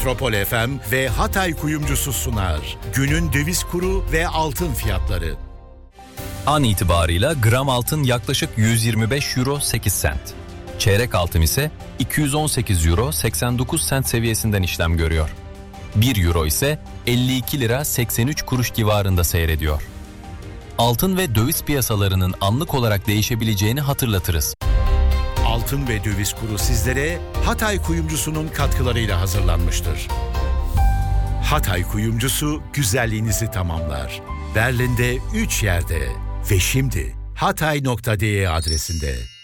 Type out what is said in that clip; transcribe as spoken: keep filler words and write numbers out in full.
Metropol F M ve Hatay Kuyumcusu sunar. Günün döviz kuru ve altın fiyatları. An itibarıyla gram altın yaklaşık yüz yirmi beş euro sekiz sent. Çeyrek altın ise iki yüz on sekiz euro seksen dokuz sent seviyesinden işlem görüyor. bir euro ise elli iki lira seksen üç kuruş civarında seyrediyor. Altın ve döviz piyasalarının anlık olarak değişebileceğini hatırlatırız. Altın ve döviz kuru sizlere Hatay Kuyumcusu'nun katkılarıyla hazırlanmıştır. Hatay Kuyumcusu güzelliğinizi tamamlar. Berlin'de üç yerde ve şimdi hatay nokta de adresinde.